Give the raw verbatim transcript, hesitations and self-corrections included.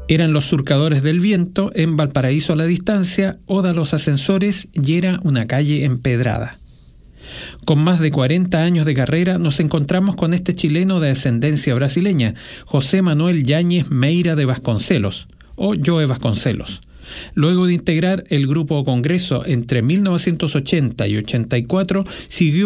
Eran Los Surcadores del Viento, En Valparaíso a la Distancia, Oda a los Ascensores y Era una calle empedrada. Con más de cuarenta años de carrera nos encontramos con este chileno de ascendencia brasileña, José Manuel Yáñez Meira de Vasconcelos, o Joe Vasconcelos. Luego de integrar el Grupo Congreso entre mil novecientos ochenta y ochenta y cuatro, siguió